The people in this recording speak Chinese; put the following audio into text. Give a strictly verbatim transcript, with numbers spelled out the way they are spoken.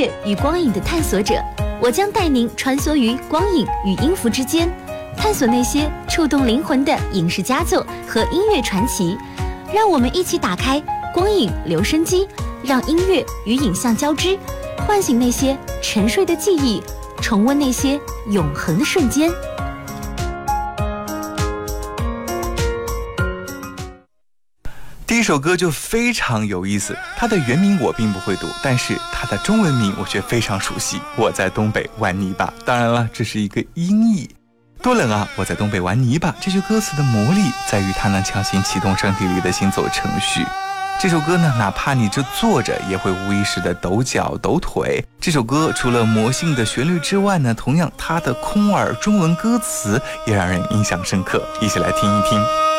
乐与光影的探索者，我将带您穿梭于光影与音符之间，探索那些触动灵魂的影视佳作和音乐传奇。让我们一起打开光影留声机，让音乐与影像交织，唤醒那些沉睡的记忆，重温那些永恒的瞬间。 第一首歌就非常有意思，它的原名我并不会读，但是它的中文名我却非常熟悉。我在东北玩泥巴，当然了，这是一个音译。多冷啊！我在东北玩泥巴。这句歌词的魔力在于它能强行启动身体里的行走程序。这首歌呢，哪怕你这坐着，也会无意识的抖脚抖腿。这首歌除了魔性的旋律之外呢，同样它的空耳中文歌词也让人印象深刻。一起来听一听。